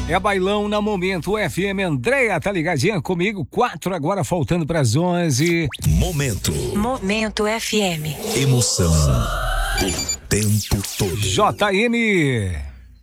É bailão na Momento FM. Andréia, tá ligadinha comigo? 4 agora, faltando pras 11. Momento FM. Emoção o tempo todo. JM.